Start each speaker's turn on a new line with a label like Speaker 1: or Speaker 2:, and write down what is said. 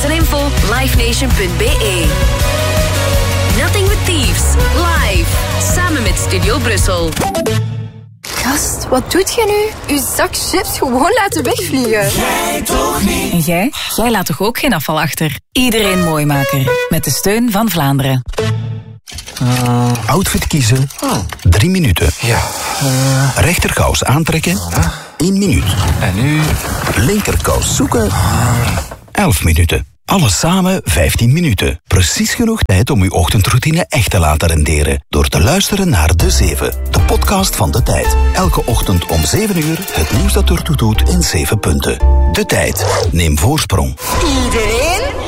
Speaker 1: Tickets en info livenation.be. Nothing but Thieves, live. Samen met Studio Brussel.
Speaker 2: Gast, wat doet je nu? Uw zak chips gewoon laten wegvliegen.
Speaker 3: Jij toch niet?
Speaker 4: En jij? Jij laat toch ook geen afval achter? Iedereen Mooimaker. Met de steun van Vlaanderen.
Speaker 5: Outfit kiezen. 3 minuten.
Speaker 3: Ja.
Speaker 5: Rechterkous aantrekken. 1 minuut.
Speaker 3: En nu?
Speaker 5: Linkerkous zoeken. 11 minuten. Alles samen 15 minuten. Precies genoeg tijd om uw ochtendroutine echt te laten renderen. Door te luisteren naar De 7, de podcast van De Tijd. Elke ochtend om 7 uur het nieuws dat ertoe doet in 7 punten. De Tijd. Neem voorsprong.
Speaker 2: Iedereen